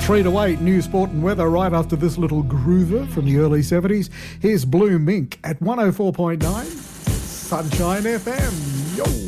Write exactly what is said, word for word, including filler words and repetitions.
Three to eight, news, sport and weather right after this little groover from the early seventies. Here's Blue Mink at one oh four point nine Sunshine F M. Yo!